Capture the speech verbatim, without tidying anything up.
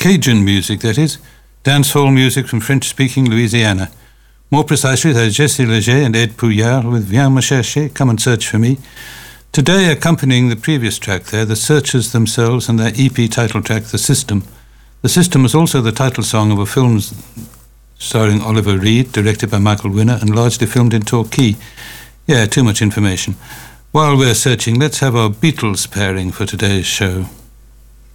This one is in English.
Cajun music, that is. Dancehall music from French-speaking Louisiana. More precisely, there's Jesse Leger and Ed Pouillard with Viens me chercher, Come and Search for Me. Today, accompanying the previous track there, the Searchers themselves and their E P title track, The System. The System was also the title song of a film starring Oliver Reed, directed by Michael Winner, and largely filmed in Torquay. Yeah, too much information. While we're searching, let's have our Beatles pairing for today's show.